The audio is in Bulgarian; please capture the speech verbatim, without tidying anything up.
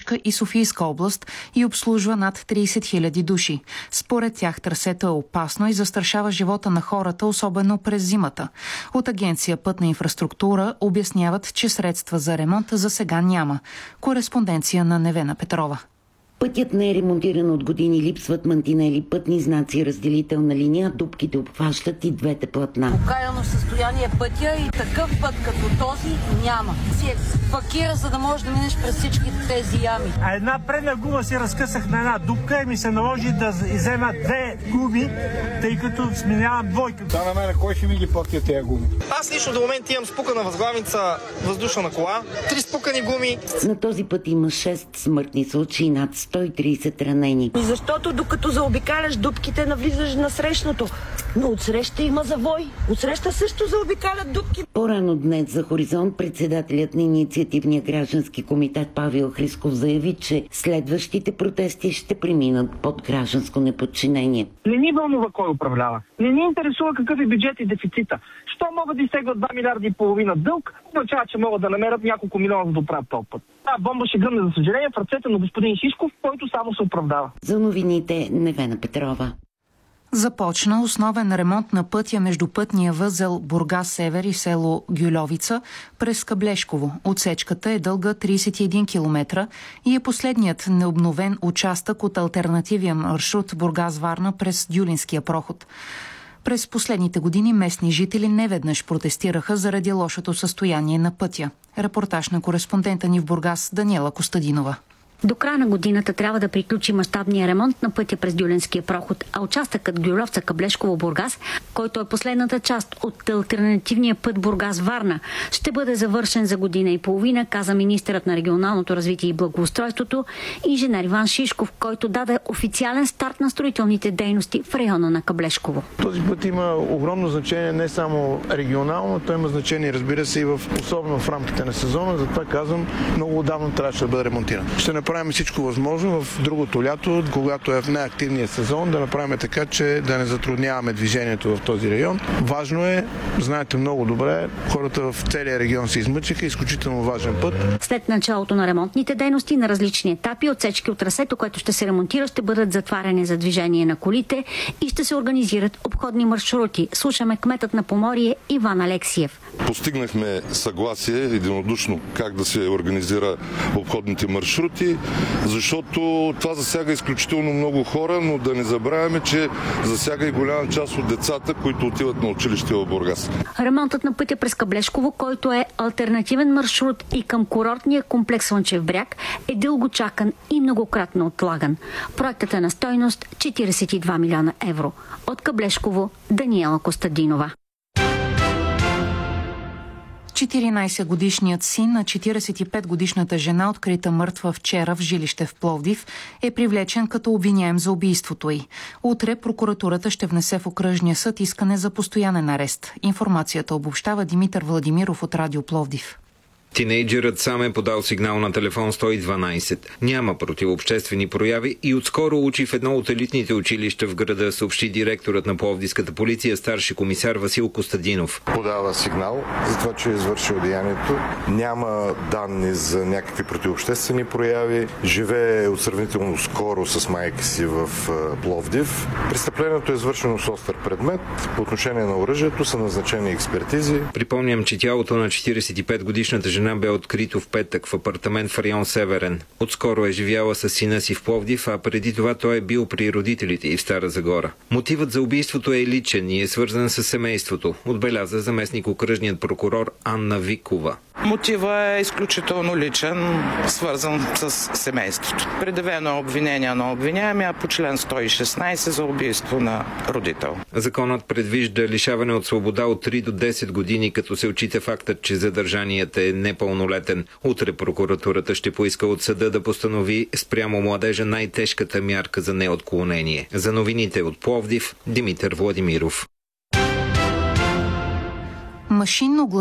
Ловешка и Софийска област и обслужва над трийсет хиляди души. Според тях трасето е опасно и застрашава живота на хората, особено през зимата. От агенция Пътна инфраструктура обясняват, че средства за ремонт за сега няма. Кореспонденция на Невена Петрова. Пътят не е ремонтиран от години, липсват мантинели, пътни знаци, разделителна линия, дупките обхващат и двете платна. Окаяно състояние пътя и такъв път като този няма. Си е пакира, за да можеш да минеш през всички тези ями. А една предна гума си разкъсах на една дупка и ми се наложи да иззема две гуми, тъй като сменявам двойка. Да, на мен кой ще ми ги плати тези гуми? Аз лично до момента имам спукана възглавница въздушна на кола, три спукани гуми. На този път има шест смъртни случаи, над сто и трийсет ранени. И защото докато заобикаляш дупките, навлизаш на срещното. Но отсреща има завой. Отсреща също заобикалят дупки. По-рано днес за Хоризонт председателят на инициативния граждански комитет Павел Хрисков заяви, че следващите протести ще преминат под гражданско неподчинение. Не ни вълнува кой управлява. Не ни интересува какъв е бюджет и дефицита. Що могат да изтеглят два милиарда и половина дълг, означава, че могат да намерят няколко милиона за да оправят този път. Та бомба ще гръмне, за съжаление, в ръцете на господин Шишков, който само се оправдава. За новините Невена Петрова. Започна основен ремонт на пътя между пътния възел Бургас-Север и село Гюльовица през Каблешково. Отсечката е дълга трийсет и един километра и е последният необновен участък от алтернативен маршрут Бургас-Варна през Дюлинския проход. През последните години местни жители неведнъж протестираха заради лошото състояние на пътя. Репортаж на кореспондента ни в Бургас Даниела Костадинова. До края на годината трябва да приключи мащабния ремонт на пътя през Дюленския проход, а участъкът Гюльовца-Каблешково-Бургас, който е последната част от алтернативния път Бургас-Варна, ще бъде завършен за година и половина, каза министърът на регионалното развитие и благоустройството инженер Иван Шишков, който даде официален старт на строителните дейности в района на Каблешково. Този път има огромно значение не само регионално, той има значение, разбира се, и в, особено в рамките на сезона, затова казвам, много отдавна трябваше да бъде ремонтиран. Ще направим всичко възможно в другото лято, когато е в неактивния сезон, да направим така, че да не затрудняваме движението в този район. Важно е, знаете много добре, хората в целия регион се измъчиха, изключително важен път. След началото на ремонтните дейности на различни етапи, отсечки от трасето, което ще се ремонтира, ще бъдат затваряни за движение на колите и ще се организират обходни маршрути. Слушаме кметът на Поморие Иван Алексиев. Постигнахме съгласие единодушно как да се организира обходните маршрути, защото това засяга изключително много хора, но да не забравяме, че засяга и голяма част от децата, които отиват на училище в Бургас. Ремонтът на пътя през Каблешково, който е алтернативен маршрут и към курортния комплекс Слънчев бряг, е дълго чакан и многократно отлаган. Проектът е на стойност четирийсет и два милиона евро. От Каблешково Даниела Костадинова. четиринайсетгодишният син на четирийсет и петгодишната жена, открита мъртва вчера в жилище в Пловдив, е привлечен като обвиняем за убийството й. Утре прокуратурата ще внесе в окръжния съд искане за постоянен арест. Информацията обобщава Димитър Владимиров от Радио Пловдив. Тинейджерът сам е подал сигнал на телефон сто и дванайсет. Няма противообществени прояви и отскоро учи в едно от елитните училища в града, съобщи директорът на Пловдивската полиция, старши комисар Васил Костадинов. Подава сигнал за това, че е извършил деянието. Няма данни за някакви противообществени прояви. Живее сравнително скоро с майка си в Пловдив. Престъплението е извършено с остър предмет. По отношение на оръжието са назначени експертизи. Припомням, че тялото на четирийсет и петгодишната жена бе открито в петък в апартамент в район Северен. Отскоро е живяла с сина си в Пловдив, а преди това той е бил при родителите и в Стара Загора. Мотивът за убийството е личен и е свързан с семейството, отбеляза заместник-окръжният прокурор Анна Викова. Мотивът е изключително личен, свързан с семейството. Предявено е обвинение на обвиняемия по член сто и шестнайсет за убийство на родител. Законът предвижда лишаване от свобода от три до десет години, като се отчита фактът, че задържаният е непълнолетен. Утре прокуратурата ще поиска от съда да постанови спрямо младежа най-тежката мярка за неотклонение. За новините от Пловдив, Димитър Владимиров. Машинно